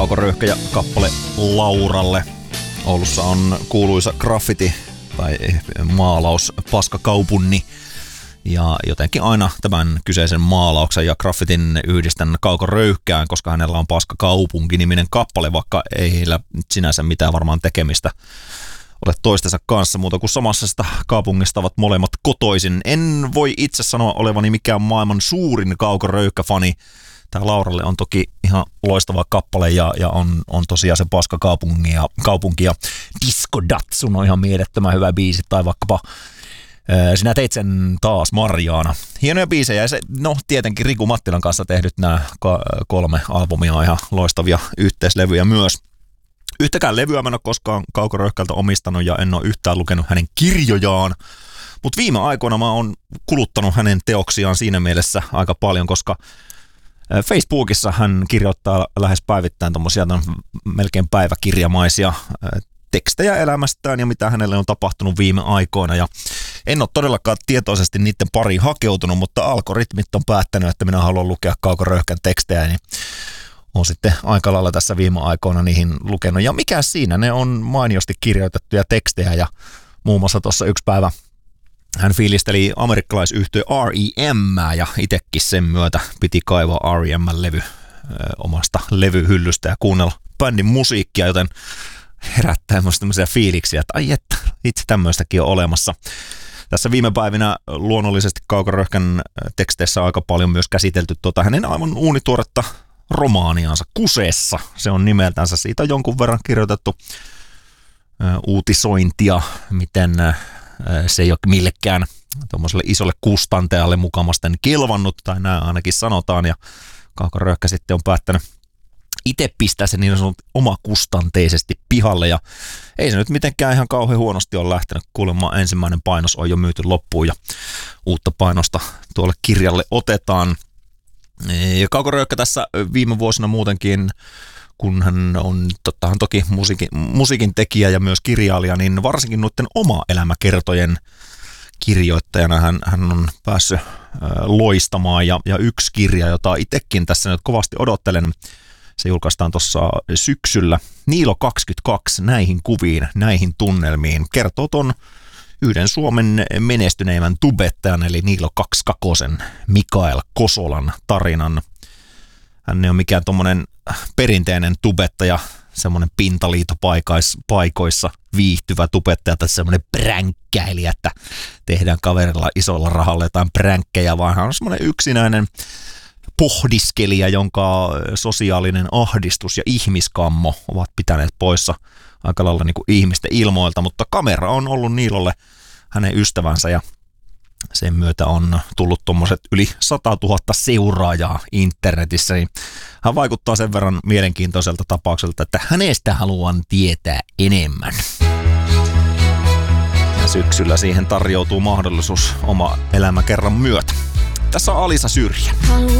Kaukoröyhkä ja kappale Lauralle. Oulussa on kuuluisa graffiti tai maalaus Paskakaupunni. Ja jotenkin aina tämän kyseisen maalauksen ja graffitin yhdistän Kaukoröyhkään, koska hänellä on Paskakaupunki-niminen kappale, vaikka ei heillä sinänsä mitään varmaan tekemistä ole toistensa kanssa muuta kuin samasta kaupungista ovat molemmat kotoisin. En voi itse sanoa olevani mikään maailman suurin Kaukoröyhkä-fani. Tämä Lauralle on toki ihan loistava kappale ja on tosiaan se Paskakaupunki ja Disco Datsun on ihan mielettömän hyvä biisi, tai vaikkapa Sinä teit sen taas Marjaana. Hienoja biisejä ja se, tietenkin Riku Mattilan kanssa tehdyt nämä 3 albumia on ihan loistavia yhteislevyjä myös. Yhtäkään levyä mä en ole koskaan Kaukoröyhkältä omistanut ja en ole yhtään lukenut hänen kirjojaan, mutta viime aikoina mä oon kuluttanut hänen teoksiaan siinä mielessä aika paljon, koska Facebookissa hän kirjoittaa lähes päivittäin tommosia melkein päiväkirjamaisia tekstejä elämästään ja mitä hänelle on tapahtunut viime aikoina. Ja en ole todellakaan tietoisesti niiden pariin hakeutunut, mutta algoritmit on päättänyt, että minä haluan lukea Kaukoröyhkän tekstejä, niin on sitten aika lailla tässä viime aikoina niihin lukenut. Ja mikä siinä, ne on mainiosti kirjoitettuja tekstejä ja muun muassa tuossa yksi päivä hän fiilisteli amerikkalaisyhtye R.E.M. ja itsekin sen myötä piti kaivaa R.E.M.-levy omasta levyhyllystä ja kuunnella bändin musiikkia, joten herättää myös tämmöisiä fiiliksiä, että ai että, itse tämmöistäkin on olemassa. Tässä viime päivinä luonnollisesti Kaukoröyhkän teksteissä on aika paljon myös käsitelty hänen aivan uunituoretta romaaniansa Kuseessa. Se on nimeltänsä, siitä on jonkun verran kirjoitettu uutisointia, miten se ei ole millekään tuommoiselle isolle kustantajalle mukamasten kelvannut, tai näin ainakin sanotaan, ja Kaukoröyhkä sitten on päättänyt itse pistää se niin sanottu omakustanteisesti pihalle, ja ei se nyt mitenkään ihan kauhean huonosti ole lähtenyt. Kuulemma ensimmäinen painos on jo myyty loppuun, ja uutta painosta tuolle kirjalle otetaan. Ja Kaukoröyhkä tässä viime vuosina muutenkin, kun hän on toki musiikin tekijä ja myös kirjailija, niin varsinkin noiden oma-elämäkertojen kirjoittajana hän on päässyt loistamaan. Ja yksi kirja, jota itsekin tässä nyt kovasti odottelen, se julkaistaan tuossa syksyllä. Niilo 22, näihin kuviin, näihin tunnelmiin, kertoo ton yhden Suomen menestyneimmän tubettajan, eli Niilo 22 Mikael Kosolan tarinan. Hän ei ole mikään tommonen perinteinen tubettaja, semmoinen pintaliitopaikoissa viihtyvä tubettaja tai semmoinen pränkkäilijä, että tehdään kaverilla isolla rahalla jotain pränkkejä, vaan hän on semmoinen yksinäinen pohdiskelija, jonka sosiaalinen ahdistus ja ihmiskammo ovat pitäneet poissa aika lailla niin kuin ihmisten ilmoilta, mutta kamera on ollut Niilolle hänen ystävänsä ja sen myötä on tullut tuommoiset yli 100 000 seuraajaa internetissä, niin hän vaikuttaa sen verran mielenkiintoiselta tapaukselta, että hänestä haluan tietää enemmän. Ja syksyllä siihen tarjoutuu mahdollisuus oma elämäkerran myötä. Tässä on Alisa Syrjä.